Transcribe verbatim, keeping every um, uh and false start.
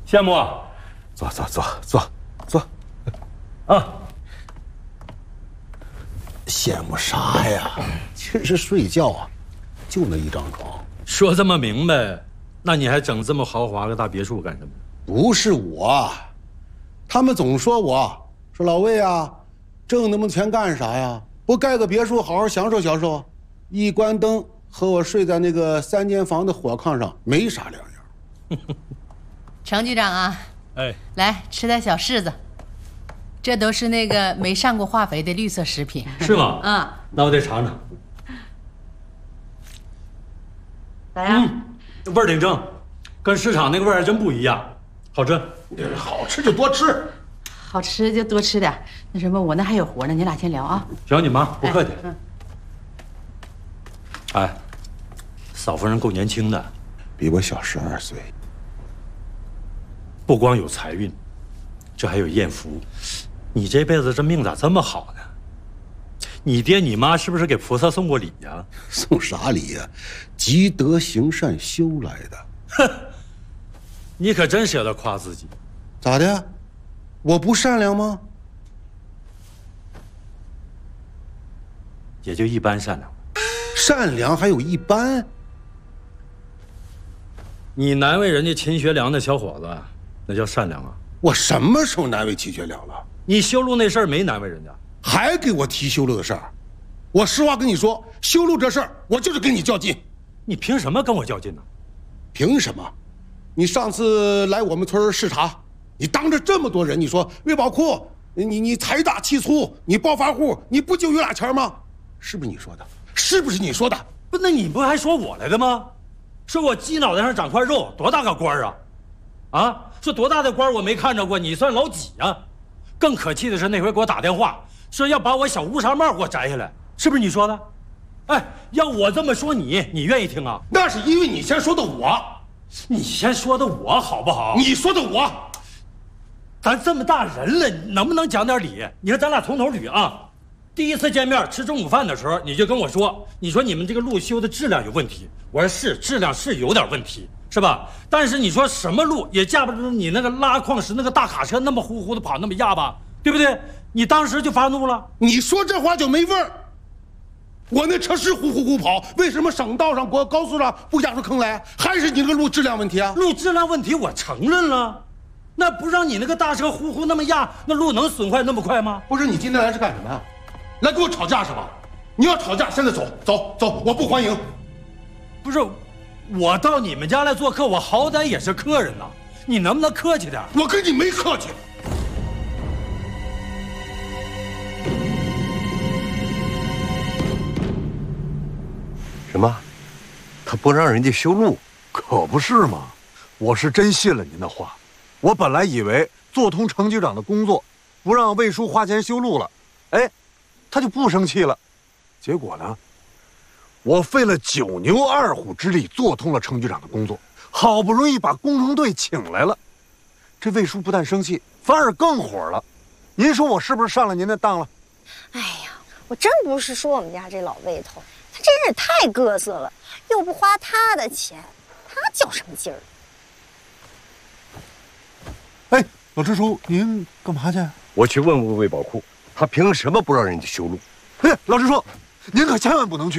羡慕啊！ 坐坐坐坐坐， 啊！ 羡慕啥呀？其实睡觉啊，就那一张床。 说这么明白，那你还整这么豪华个大别墅干什么？ 不是我，他们总说我说老魏啊，挣那么多钱干啥呀？不盖个别墅好好享受享受？一关灯和我睡在那个三间房的火炕上没啥两样。 程局长啊， 哎， 来吃点小柿子，这都是那个没上过化肥的绿色食品。 是吗？ 嗯， 那我得尝尝。 咋样？ 嗯，味儿挺正，跟市场那个味儿还真不一样，好吃。 好吃就多吃， 好吃就多吃点。那什么，我那还有活呢，你俩先聊啊。 行，你忙，不客气。 哎嗯哎，嫂夫人够年轻的， 比我小十二岁。 不光有财运，这还有艳福。你这辈子这命咋这么好呢？你爹你妈是不是给菩萨送过礼呀？ 送啥礼呀？积德行善修来的。 哼，你可真舍得夸自己。 咋的？我不善良吗？ 也就一般善良。 善良还有一般？ 你难为人家秦学良的小伙子，那叫善良啊！ 我什么时候难为秦学良了？ 你修路那事儿没难为人家， 还给我提修路的事儿。我实话跟你说，修路这事儿，我就是跟你较劲。 你凭什么跟我较劲呢？ 凭什么？你上次来我们村视察，你当着这么多人，你说魏宝库，你你财大气粗，你暴发户，你不就有俩钱吗？是不是你说的？是不是你说的？ 不，那你不还说我来的吗？说我鸡脑袋上长块肉，多大个官啊？啊，说多大的官我没看着过，你算老几啊？更可气的是那回给我打电话，说要把我小乌纱帽给我摘下来，是不是你说的？哎，要我这么说你，你愿意听啊？ 那是因为你先说的我， 你先说的我好不好？ 你说的我， 咱这么大人了，能不能讲点理？你看咱俩从头捋啊。第一次见面吃中午饭的时候，你就跟我说，你说你们这个路修的质量有问题。我说是，质量是有点问题，是吧？但是你说什么路也架不住你那个拉矿石那个大卡车那么呼呼的跑那么压吧，对不对？你当时就发怒了。 你说这话就没味儿。我那车是呼呼呼跑，为什么省道上、国高速上不压出坑来？还是你那个路质量问题啊？ 路质量问题我承认了，那不让你那个大车呼呼那么压，那路能损坏那么快吗？ 不是，你今天来是干什么呀？来跟我吵架是吧？你要吵架，现在走走走，我不欢迎。 不是，我到你们家来做客，我好歹也是客人呐，你能不能客气点？ 我跟你没客气。 什么？他不让人家修路？ 可不是嘛！我是真信了您的话。我本来以为做通程局长的工作，不让魏叔花钱修路了，哎，他就不生气了。结果呢，我费了九牛二虎之力做通了程局长的工作，好不容易把工程队请来了，这魏叔不但生气，反而更火了。您说我是不是上了您的当了？ 哎呀，我真不是说我们家这老魏头，他真是太各色了，又不花他的钱，他较什么劲儿？ 哎，老支书，您干嘛去？ 我去问问魏宝库，他凭什么不让人家修路？ 哎，老支书，您可千万不能去。